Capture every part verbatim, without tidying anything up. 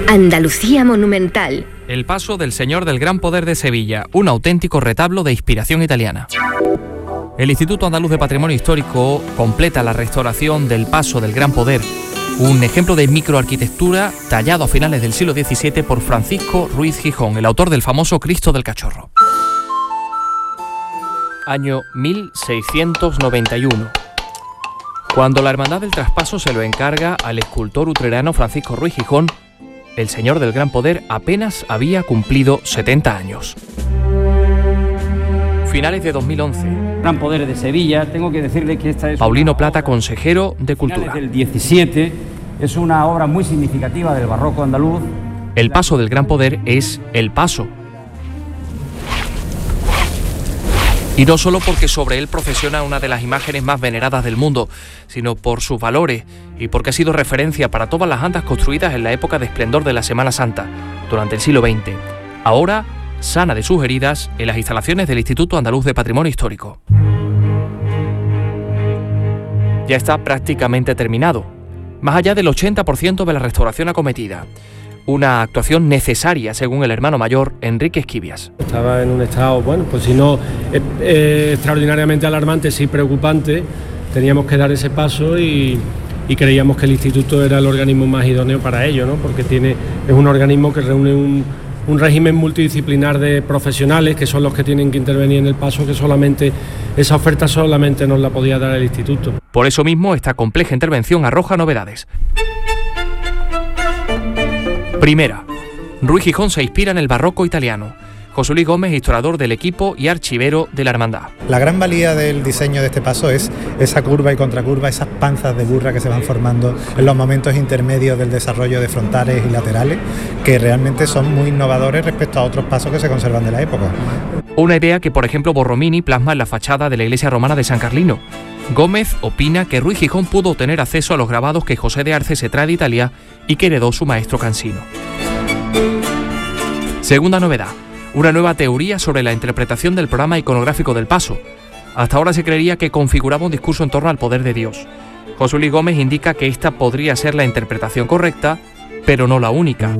Andalucía monumental. El paso del Señor del Gran Poder de Sevilla, un auténtico retablo de inspiración italiana. El Instituto Andaluz de Patrimonio Histórico completa la restauración del Paso del Gran Poder, un ejemplo de microarquitectura tallado a finales del siglo diecisiete por Francisco Ruiz Gijón, el autor del famoso Cristo del Cachorro. Año mil seiscientos noventa y uno. Cuando la Hermandad del Traspaso se lo encarga al escultor utrerano Francisco Ruiz Gijón, el Señor del Gran Poder apenas había cumplido setenta años. Finales de dos mil once. Gran Poder de Sevilla, tengo que decirle que esta es... Paulino Plata, consejero de Cultura. Finales del diecisiete, es una obra muy significativa del barroco andaluz. El Paso del Gran Poder es el paso. Y no solo porque sobre él procesiona una de las imágenes más veneradas del mundo, sino por sus valores y porque ha sido referencia para todas las andas construidas en la época de esplendor de la Semana Santa, durante el siglo veinte. Ahora, sana de sus heridas en las instalaciones del Instituto Andaluz de Patrimonio Histórico. Ya está prácticamente terminado, más allá del ochenta por ciento de la restauración acometida. Una actuación necesaria, según el hermano mayor Enrique Esquivias. Estaba en un estado, bueno, pues si no eh, eh, extraordinariamente alarmante, sí preocupante. Teníamos que dar ese paso y, y creíamos que el instituto era el organismo más idóneo para ello, ¿no? Porque tiene, es un organismo que reúne un, un régimen multidisciplinar de profesionales que son los que tienen que intervenir en el paso, que solamente esa oferta solamente nos la podía dar el instituto. Por eso mismo, esta compleja intervención arroja novedades. Primera, Ruiz Gijón se inspira en el barroco italiano. José Luis Gómez, historiador del equipo y archivero de la hermandad. La gran valía del diseño de este paso es esa curva y contracurva, esas panzas de burra que se van formando en los momentos intermedios del desarrollo de frontales y laterales, que realmente son muy innovadores respecto a otros pasos que se conservan de la época. Una idea que, por ejemplo, Borromini plasma en la fachada de la iglesia romana de San Carlino. Gómez opina que Ruiz Gijón pudo tener acceso a los grabados que José de Arce se trae de Italia y que heredó su maestro Cansino. Segunda novedad, una nueva teoría sobre la interpretación del programa iconográfico del paso. Hasta ahora se creería que configuraba un discurso en torno al poder de Dios. José Luis Gómez indica que esta podría ser la interpretación correcta, pero no la única.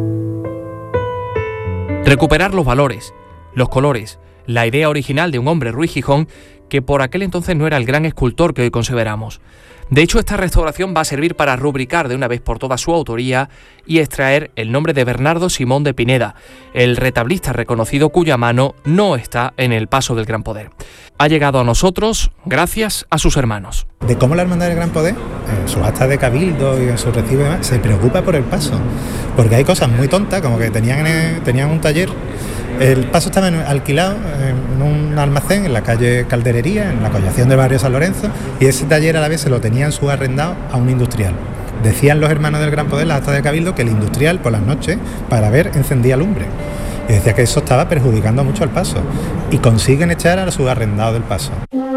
Recuperar los valores, los colores, la idea original de un hombre, Ruiz Gijón, que por aquel entonces no era el gran escultor que hoy consideramos. De hecho, esta restauración va a servir para rubricar de una vez por todas su autoría y extraer el nombre de Bernardo Simón de Pineda, el retablista reconocido cuya mano no está en el Paso del Gran Poder. Ha llegado a nosotros gracias a sus hermanos. De cómo la Hermandad del Gran Poder, en sus actas de cabildo y en sus recibos y demás, se preocupa por el paso, porque hay cosas muy tontas, como que tenían, el, tenían un taller. El paso estaba alquilado en un almacén en la calle Calderería, en la collación del barrio San Lorenzo, y ese taller a la vez se lo tenían subarrendado a un industrial. Decían los hermanos del Gran Poder, las actas de cabildo, que el industrial por las noches, para ver, encendía lumbre. Y decía que eso estaba perjudicando mucho al paso. Y consiguen echar a los subarrendados del paso.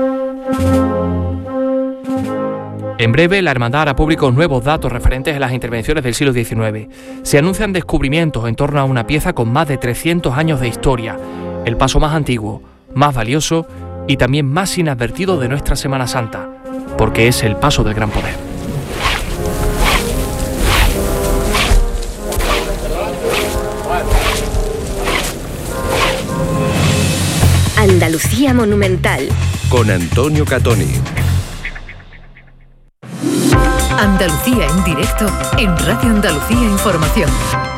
En breve, la hermandad hará públicos nuevos datos referentes a las intervenciones del siglo diecinueve. Se anuncian descubrimientos en torno a una pieza con más de trescientos años de historia, el paso más antiguo, más valioso y también más inadvertido de nuestra Semana Santa, porque es el Paso del Gran Poder. Andalucía monumental. Con Antonio Catoni. Andalucía en directo en Radio Andalucía Información.